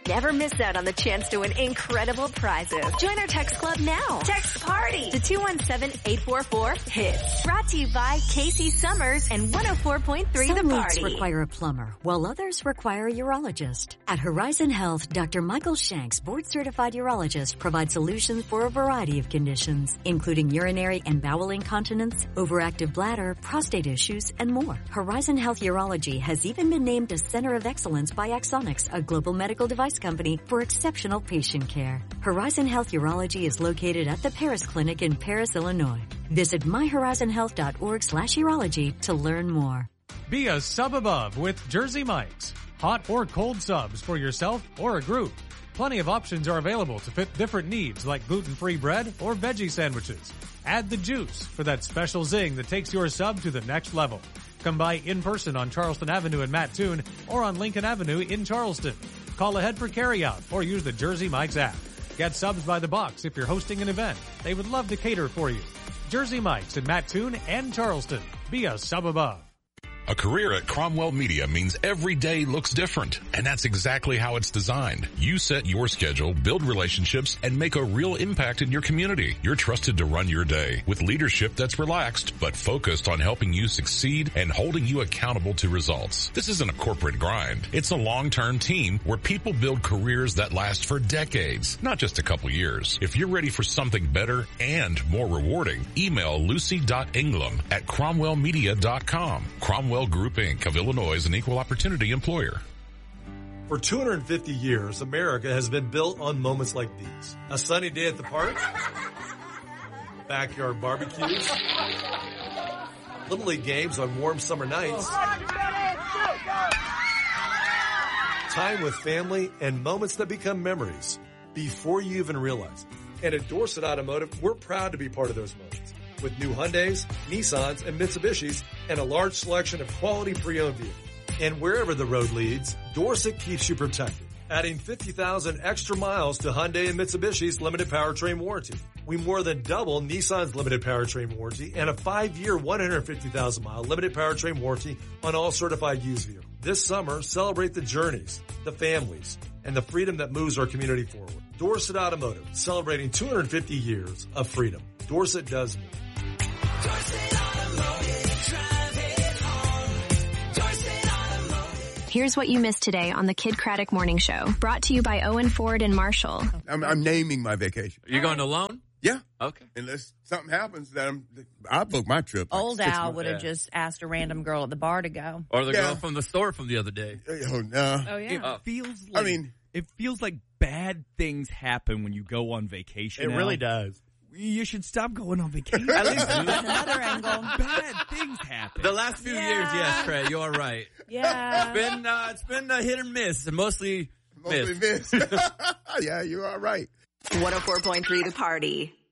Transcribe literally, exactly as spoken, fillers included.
Never miss out on the chance to win incredible prizes. Join our text club now. Text PARTY to two one seven, eight four four, HITS. Brought to you by Casey Summers and one oh four point three Some The leaks Party. require a plumber, while others require a urologist. At Horizon Health, Doctor Michael Shanks, board-certified urologist, provides solutions for a variety of conditions, including urinary and bowel incontinence, overactive bladder, prostate issues, and more. Horizon Health Urology has even been named a Center of Excellence by Axonics, a global medical device company, for exceptional patient care. Horizon Health Urology is located at the Paris Clinic in Paris, Illinois. Visit my horizon health dot org slash urology to learn more. Be a sub above with Jersey Mike's. Hot or cold subs for yourself or a group. Plenty of options are available to fit different needs like gluten-free bread or veggie sandwiches. Add the juice for that special zing that takes your sub to the next level. Come by in person on Charleston Avenue in Mattoon or on Lincoln Avenue in Charleston. Call ahead for carryout or use the Jersey Mike's app. Get subs by the box if you're hosting an event. They would love to cater for you. Jersey Mike's in Mattoon and Charleston. Be a sub above. A career at Cromwell Media means every day looks different, and that's exactly how it's designed. You set your schedule, build relationships, and make a real impact in your community. You're trusted to run your day with leadership that's relaxed but focused on helping you succeed and holding you accountable to results. This isn't a corporate grind. It's a long-term team where people build careers that last for decades, not just a couple years. If you're ready for something better and more rewarding, email lucy dot ingram at cromwell media dot com. Cromwell Group Incorporated of Illinois is an equal opportunity employer. For two hundred fifty years, America has been built on moments like these. A sunny day at the park, backyard barbecues, Little League games on warm summer nights, time with family, and moments that become memories before you even realize it. And at Dorset Automotive, we're proud to be part of those moments. With new Hyundais, Nissans, and Mitsubishis, and a large selection of quality pre-owned vehicles. And wherever the road leads, Dorset keeps you protected. Adding fifty thousand extra miles to Hyundai and Mitsubishi's limited powertrain warranty. We more than double Nissan's limited powertrain warranty and a five-year, one hundred fifty thousand mile limited powertrain warranty on all certified used vehicles. This summer, celebrate the journeys, the families, and the freedom that moves our community forward. Dorset Automotive, celebrating two hundred fifty years of freedom. Dorset does more. Here's what you missed today on the Kid Craddock Morning Show. Brought to you by Owen Ford and Marshall. I'm, I'm naming my vacation. You're going alone? Yeah. Okay. Unless something happens, that I'm, I book my trip. Like Old Al would have Yeah. just asked a random girl at the bar to go. Or the Yeah. girl from the store from the other day. Oh, no. Oh, yeah. It feels like, I mean, it feels like bad things happen when you go on vacation. It now. really does. You should stop going on vacation. At least That's another angle. Bad things happen. the last few Yeah. years, yes, Trey, you are right. Yeah. It's been, uh, it's been a hit or miss, and mostly, mostly miss. miss. Yeah, you are right. one oh four point three The Party.